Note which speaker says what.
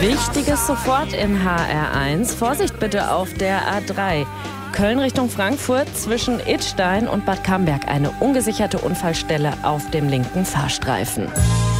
Speaker 1: Wichtiges sofort in HR1. Vorsicht bitte auf der A3. Köln Richtung Frankfurt zwischen Idstein und Bad Camberg eine ungesicherte Unfallstelle auf dem linken Fahrstreifen.